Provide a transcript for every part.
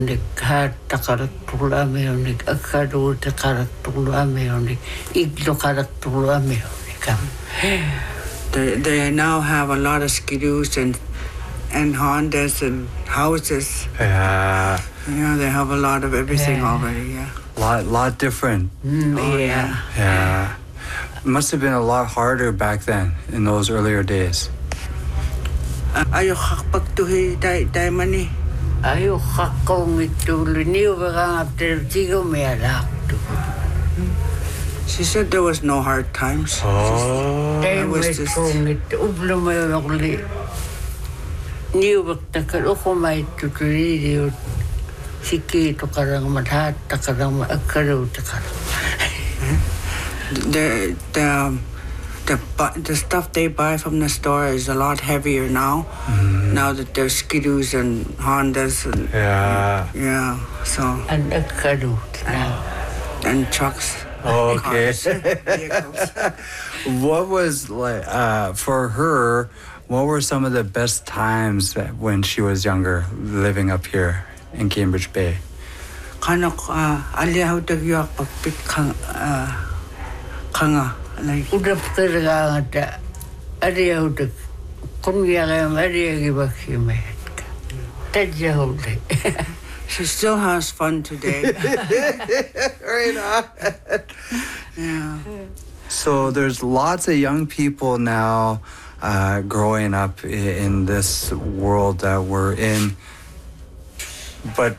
Nik takaratula meonik akadu takaratula meonik iglo karatula meonik. They now have a lot of skidoos and Hondas and houses. Yeah. Yeah, they have a lot of everything already. Yeah. Lot different. Yeah. Yeah. It must have been a lot harder back then in those earlier days. Ayo hakpagtuhi dai mani. Ayo hakong itulu niyo baka after tigo may alakto. She said there was no hard times. Oh. Dahil may kong ito ublo may wakli. Niyo bakta kaloko may tutuli niyo. Siki to karang madhat takarang maakaro takarang. The stuff they buy from the store is a lot heavier now. Now that there's skidoos and Hondas and yeah, so And akaro and trucks. Okay. Vehicles. What was like for her? What were some of the best times when she was younger, living up here in Cambridge Bay? Kanok aliyaw dagyak pagpit kanga like Udap karaga ta ariya udak kunya ga ariya gi bakhi me tajja hode. she still has fun today. Right on. Yeah. So there's lots of young people now growing up in this world that we're in, but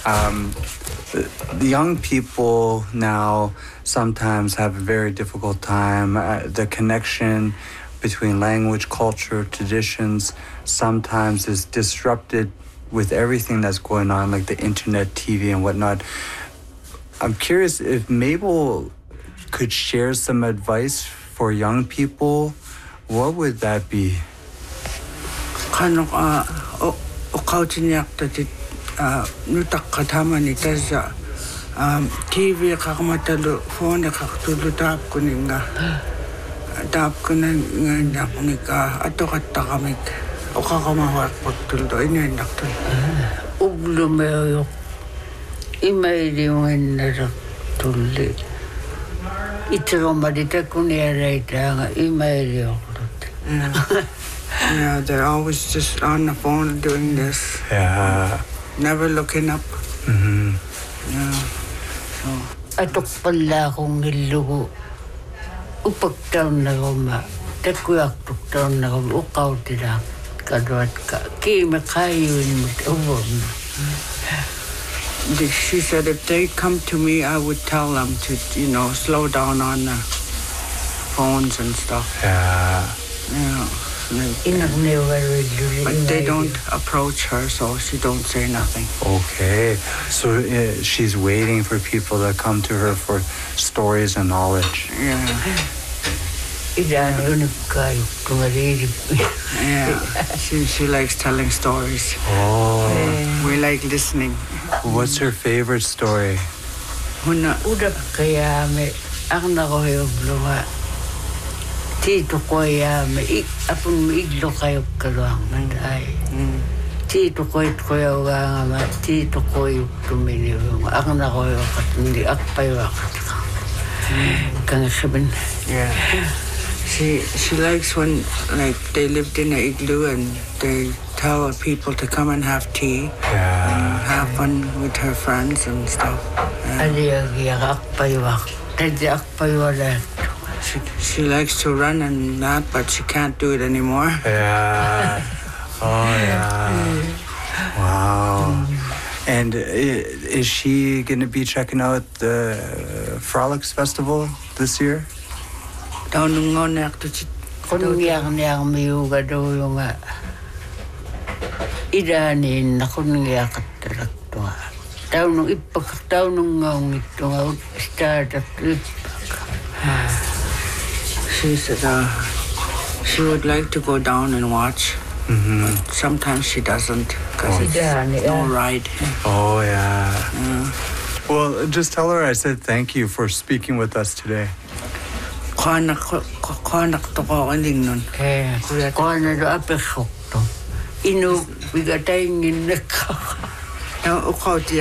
the young people now sometimes have a very difficult time. The connection between language, culture, traditions sometimes is disrupted with everything that's going on, like the internet, TV, and whatnot. I'm curious if Mabel could share some advice for young people. What would that be? Kanok okautinyak tatit nutak katama ni taza TV kakamatalu phone kakatulu tap kuninga tap kuninga nika atokatta kamik okakamawak pagtuldo inenaktul Ublo meyo imaili wenna tulli itro madita kunya raita imaili okrut. Yeah, they're always just on the phone doing this. Yeah. Never looking up. Yeah. So Atok pala akong nilugo upagtaon na goma takuyak tuktaon na goma ukaw tila kadwat ka kima kayun mo she said if they come to me, I would tell them to, slow down on the phones and stuff. Yeah. Yeah. But they don't approach her, so she don't say nothing. Okay. So she's waiting for people to come to her for stories and knowledge. Yeah. Yeah. She likes telling stories. Oh. We like listening. What's her favorite story? Udap kaya me ang nakohiyog lunga. Tito ko me apun me iglo kayo kaluang manday. Tito ko yaw nga ma tito ko yung tuminiwang ang nakohiyog at hindi akpayo akat kang sabihin. Yeah. She likes when they lived in an igloo and they tell people to come and have tea and have fun with her friends and stuff. She likes to run and that, but she can't do it anymore. Yeah. Oh, yeah. Wow. And is she going to be checking out the Frolics Festival this year? Kunyang miyuga daw yung idanin na kunyang katarakto. Tao nung ipagkataw nung ngawang ito nga start at She said she would like to go down and watch, but sometimes she doesn't because it's no ride. Oh, yeah. Well, just tell her I said thank you for speaking with us today. Kanak to ko kaning nun. Kaya do apesok to. Ino bigatay ngin na ka. Ukaw